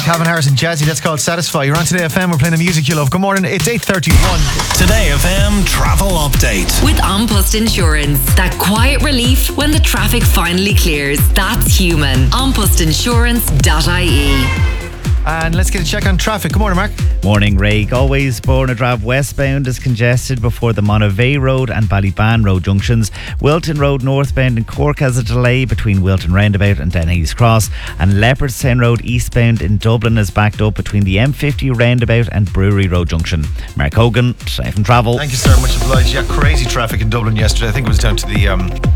Calvin Harris and Jazzy, that's called Satisfy. You're on Today FM, we're playing the music you love. Good morning, it's 8:31. Today FM travel update. With An Post Insurance. That quiet relief when the traffic finally clears. That's human. AnPostInsurance.ie. And let's get a check on traffic. Good morning, Mark. Morning, Ray. Galway's Bornadrab westbound is congested before the Monavea Road and Ballyban Road junctions. Wilton Road northbound in Cork has a delay between Wilton Roundabout and Dennehy's Cross. And Leopardstown Road eastbound in Dublin is backed up between the M50 Roundabout and Brewery Road junction. Mark Hogan, Safe and Travel. Thank you, sir. Much obliged. Yeah, crazy traffic in Dublin yesterday. I think it was down to the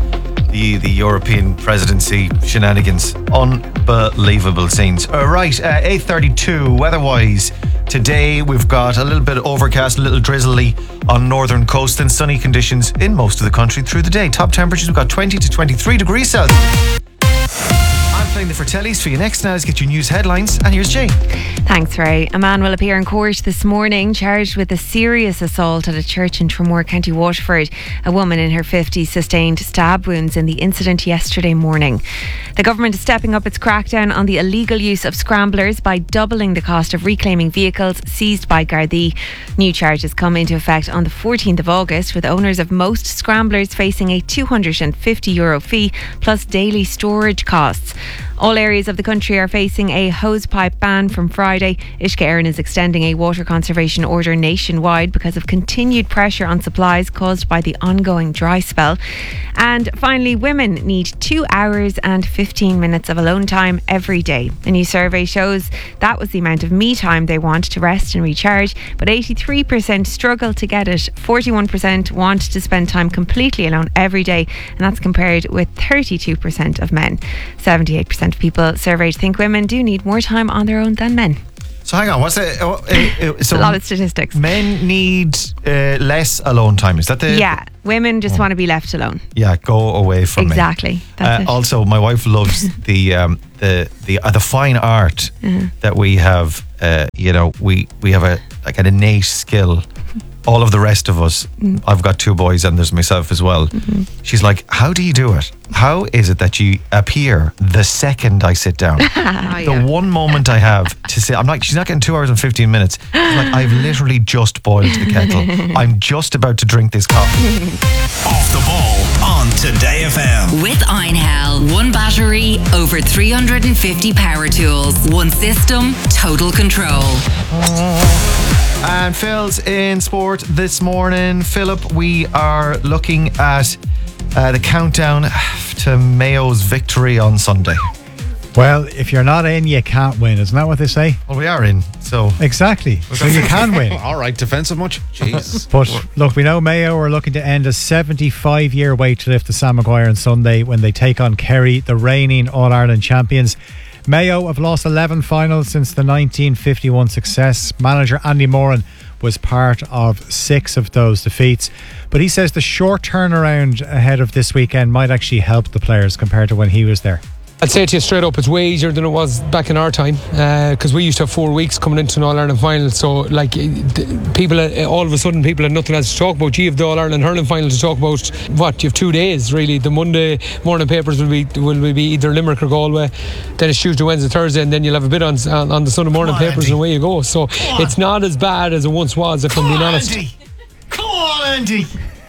European presidency shenanigans. Unbelievable scenes. Right, 8:32 weather-wise. Today we've got a little bit overcast, a little drizzly on northern coast and sunny conditions in most of the country through the day. Top temperatures, we've got 20 to 23 degrees Celsius. I'm playing the Fratellis for you next. Now let's get your news headlines, and here's Jane. Thanks, Ray. A man will appear in court this morning charged with a serious assault at a church in Tramore, County Waterford. A woman in her 50s sustained stab wounds in the incident yesterday morning. The government is stepping up its crackdown on the illegal use of scramblers by doubling the cost of reclaiming vehicles seized by Gardaí. New charges come into effect on the 14th of August, with owners of most scramblers facing a €250 fee plus daily storage costs. All areas of the country are facing a hosepipe ban from Friday. Uisce Éireann is extending a water conservation order nationwide because of continued pressure on supplies caused by the ongoing dry spell. And finally, women need 2 hours and 15 minutes of alone time every day. A new survey shows that was the amount of me time they want to rest and recharge, but 83% struggle to get it. 41% want to spend time completely alone every day, and that's compared with 32% of men. 78% of people surveyed think women do need more time on their own than men. So hang on, what's it? So a lot of statistics. Men need less alone time. Is that the? Yeah, women just want to be left alone. Yeah, go away from me. Exactly. That's it. Also, my wife loves the fine art that we have. We have an innate skill. All of the rest of us, I've got 2 boys and there's myself as well. She's like, how do you do it? How is it that you appear the second I sit down? The one moment I have to sit, I'm like, she's not getting 2 hours and 15 minutes. She's like, I've literally just boiled the kettle. I'm just about to drink this coffee. Off the ball on Today FM. With Einhell. One battery, over 350 power tools. One system, total control. And Phil's in sport this morning. Philip, we are looking at the countdown to Mayo's victory on Sunday. Well, if you're not in, you can't win. Isn't that what they say? Well, we are in, so... Exactly. So you can win. All right, defensive much? Jesus. But look, we know Mayo are looking to end a 75-year wait to lift the Sam Maguire on Sunday when they take on Kerry, the reigning All-Ireland champions. Mayo have lost 11 finals since the 1951 success. Manager Andy Moran was part of 6 of those defeats. But he says the short turnaround ahead of this weekend might actually help the players compared to when he was there. I'd say to you straight up, it's way easier than it was back in our time, because we used to have 4 weeks coming into an All-Ireland final. So, like, people, all of a sudden, people had nothing else to talk about. You have the All-Ireland hurling final to talk about. What, you have 2 days, really. The Monday morning papers will be either Limerick or Galway. Then it's Tuesday, Wednesday, Thursday, and then you'll have a bit on the Sunday morning papers, Andy. And away you go. So it's not as bad as it once was, if I'm being honest. Andy. Come on, Andy.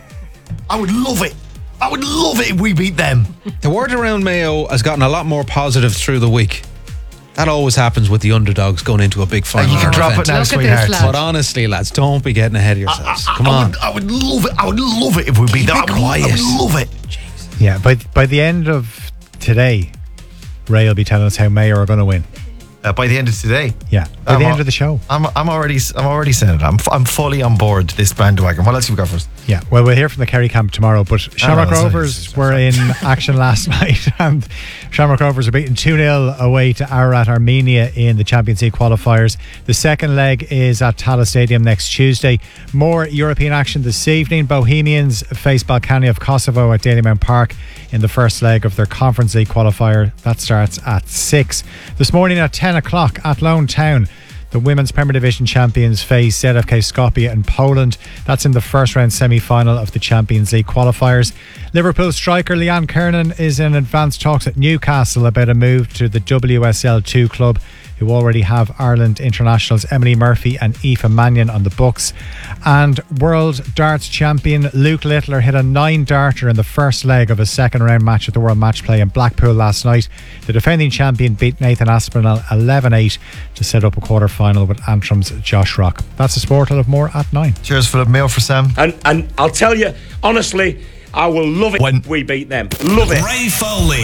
I would love it. I would love it if we beat them. The word around Mayo has gotten a lot more positive through the week. That always happens with the underdogs going into a big final. You can drop it now, sweetheart. But honestly, lads, don't be getting ahead of yourselves. Come on. I would love it. I would love it if we beat them. I would love it. Jeez. Yeah, by the end of today, Ray will be telling us how Mayo are going to win. By the end of today? Yeah, by the end of the show. I'm already saying it. I'm fully on board this bandwagon. What else have we got for us? Yeah, well, we'll hear from the Kerry camp tomorrow, but Shamrock Rovers were in action last night, and Shamrock Rovers are beaten 2-0 away to Ararat Armenia in the Champions League qualifiers. The second leg is at Tallaght Stadium next Tuesday. More European action this evening. Bohemians face Balkany of Kosovo at Dalymount Park in the first leg of their Conference League qualifier. That starts at 6. This morning at 10 o'clock at Lone Town, the Women's Premier Division champions face ZFK Skopje in Poland. That's in the first round semi-final of the Champions League qualifiers. Liverpool striker Leanne Kernan is in advanced talks at Newcastle about a move to the WSL2 club, who already have Ireland internationals Emily Murphy and Aoife Mannion on the books. And world darts champion Luke Littler hit a 9-darter in the first leg of a second round match at the World Match Play in Blackpool last night. The defending champion beat Nathan Aspinall 11-8 to set up a quarter-final with Antrim's Josh Rock. That's the sport. I'll have more at 9. Cheers, Philip. Mail for Sam. And I'll tell you, honestly, I will love it when we beat them. Love it. Ray Foley.